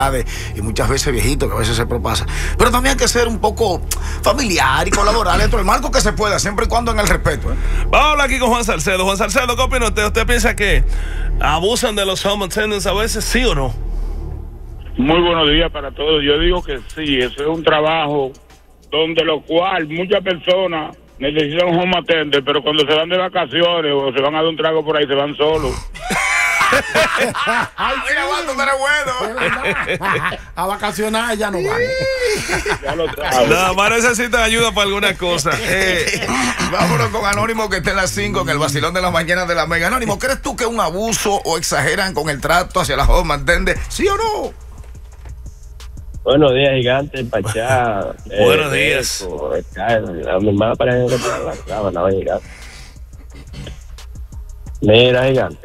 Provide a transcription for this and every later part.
y muchas veces viejito, que a veces se propasa. Pero también hay que ser un poco familiar y colaborar dentro del marco que se pueda, siempre y cuando en el respeto. Vamos a hablar aquí con Juan Salcedo. Juan Salcedo, ¿qué opina usted? ¿Usted piensa que abusan de los home attendants a veces, sí o no? Muy buenos días para todos. Yo digo que sí, eso es un trabajo donde lo cual muchas personas necesitan un home attendant, pero cuando se van de vacaciones o se van a dar un trago por ahí, se van solos. Ay, mira, Juan, tú eres bueno. A vacacionar ya no van. Ya lo sabes. Nada más necesitan ayuda para alguna cosa. Vámonos con Anónimo, que está en las 5 en el vacilón de las mañanas de la Mega. Anónimo, ¿crees tú que es un abuso o exageran con el trato hacia la home attendant? ¿Sí o no? Buenos días, gigante, Pachá. Buenos días. A mi hermana parece que está en la cámara, gigante. Mira, gigante.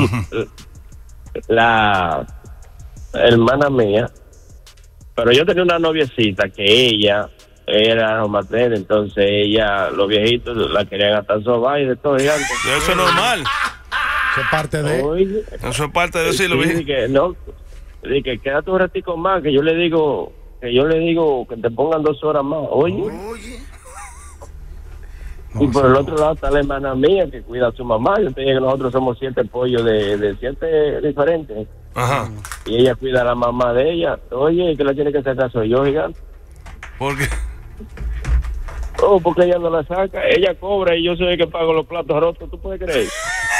La hermana mía, pero yo tenía una noviecita que ella era home attendant, entonces ella, los viejitos la querían hasta sobar y de todo, gigante. Eso es normal. Eso es parte de... Oye, Eso es parte de eso, lo vi. que no, que quédate un ratico más, que yo le digo que te pongan 2 horas más. Oye. Y por el otro lado está la hermana mía que cuida a su mamá. Yo te dije que nosotros somos 7 pollos de 7 diferentes. Ajá. Y ella cuida a la mamá de ella. Oye, que la tiene que sacar soy yo, gigante. ¿Por qué? Oh, porque ella no la saca. Ella cobra y yo soy el que pago los platos rotos. ¿Tú puedes creer?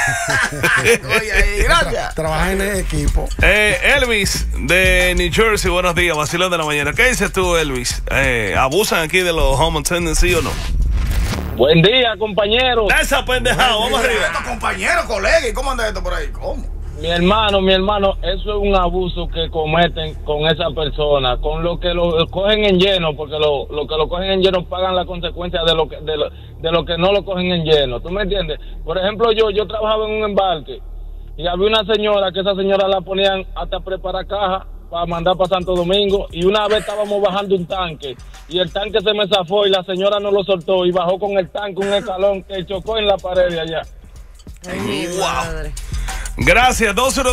Oye, gracias. Trabaja en el equipo. Elvis de New Jersey, buenos días, vacilón de la mañana. ¿Qué dices tú, Elvis? ¿Abusan aquí de los home attendants, sí o no? Buen día, compañeros. Esa pendejada, vamos arriba. Estos compañeros, colegas, ¿y cómo anda esto por ahí? ¿Cómo? Mi hermano, eso es un abuso que cometen con esa persona, con lo que lo cogen en lleno, porque lo que lo cogen en lleno pagan la consecuencia de lo que no lo cogen en lleno. ¿Tú me entiendes? Por ejemplo, yo trabajaba en un embarque y había una señora que esa señora la ponían hasta preparar caja para mandar para Santo Domingo, y una vez estábamos bajando un tanque y el tanque se me zafó y la señora no lo soltó y bajó con el tanque un escalón que chocó en la pared de allá. Ay, Wow. madre. Gracias,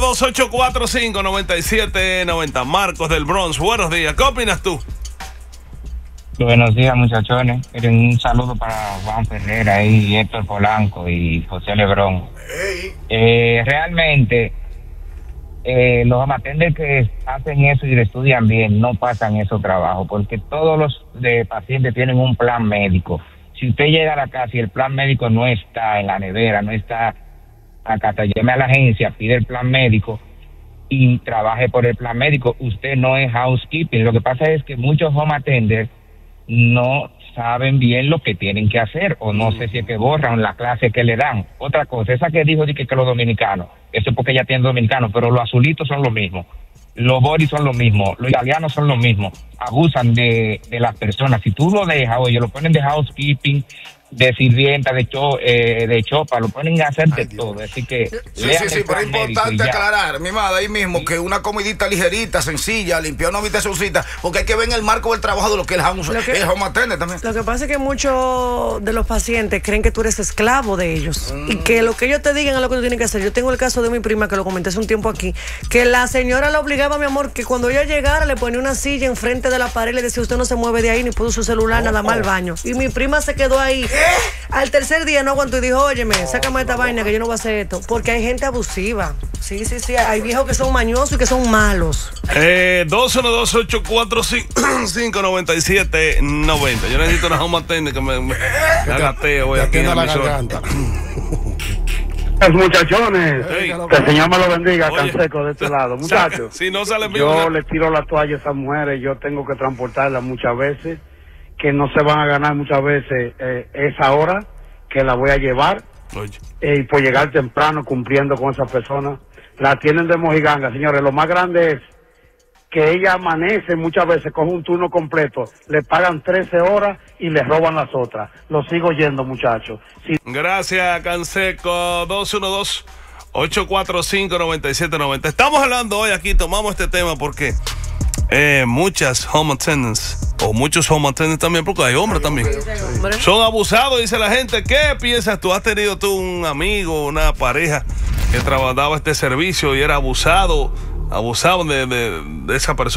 212-845-9790. Marcos del Bronx, buenos días. ¿Qué opinas tú? Buenos días, muchachones. Un saludo para Juan Ferrera y Héctor Polanco y José Lebrón. Realmente, los amatentes que hacen eso y le estudian bien no pasan esos trabajos, porque todos los pacientes tienen un plan médico. Si usted llega a la casa y el plan médico no está en la nevera, no está acá, llame a la agencia, pide el plan médico y trabaje por el plan médico. Usted no es housekeeping. Lo que pasa es que muchos home attenders no saben bien lo que tienen que hacer, o no sé si es que borran la clase que le dan. Otra cosa, esa que dijo que los dominicanos, eso es porque ella tiene dominicanos, pero los azulitos son los mismos, los boris son los mismos, los italianos son los mismos, abusan de las personas. Si tú lo dejas, oye, lo ponen de housekeeping, de sirvienta, de chopa, lo ponen a hacer de todo. Así que sí, pero es importante aclarar, mi madre, ahí mismo, que una comidita ligerita, sencilla, limpiar una habitacioncita, porque hay que ver en el marco del trabajo de lo que es el home attendant también. Lo que pasa es que muchos de los pacientes creen que tú eres esclavo de ellos y que lo que ellos te digan es lo que tú tienes que hacer. Yo tengo el caso de mi prima, que lo comenté hace un tiempo aquí, que la señora la obligaba, mi amor, que cuando ella llegara le ponía una silla enfrente de la pared y le decía: usted no se mueve de ahí ni puso su celular, nada más al baño. Y mi prima se quedó ahí. Al tercer día no aguantó y dijo: óyeme, sácame esta vaina que yo no voy a hacer esto. Porque hay gente abusiva. Sí, hay viejos que son mañosos y que son malos. 212-845-9790. Yo necesito una home attendant que me agateo hoy aquí en la garganta. Los muchachones, Hey. que el Señor me lo bendiga. Oye, Canseco de este lado, muchachos. Si no salen bien, Yo le tiro la toalla a esas mujeres, yo tengo que transportarlas muchas veces, que no se van a ganar muchas veces esa hora que la voy a llevar, y por llegar temprano cumpliendo con esas personas. La tienen de mojiganga, señores. Lo más grande es que ella amanece muchas veces con un turno completo, le pagan 13 horas y le roban las otras. Lo sigo yendo, muchachos. Gracias, Canseco. 212-845-9790. Estamos hablando hoy aquí, tomamos este tema porque muchas home attendants, o muchos home attendants también, porque hay hombres también, son abusados, dice la gente. ¿Qué piensas tú? ¿Has tenido tú un amigo, una pareja que trabajaba este servicio y era abusado abusaban de esa persona.